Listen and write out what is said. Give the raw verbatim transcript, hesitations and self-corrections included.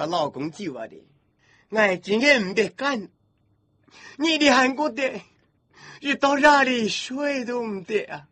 甲老公走啊的，我真个唔得干。你的韩国的，一到哪里水都唔得啊！